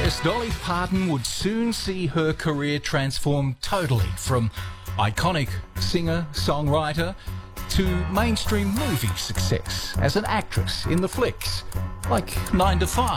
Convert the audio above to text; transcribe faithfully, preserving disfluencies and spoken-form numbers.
Yes, Dolly Parton would soon see her career transform totally from iconic singer-songwriter to mainstream movie success as an actress in the flicks, like nine to five.